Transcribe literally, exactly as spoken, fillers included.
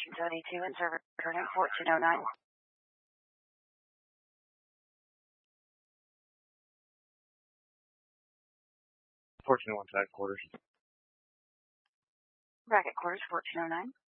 fourteen seventy-two and server returning fourteen oh nine. fourteen oh one five quarters. Bracket quarters fourteen oh nine.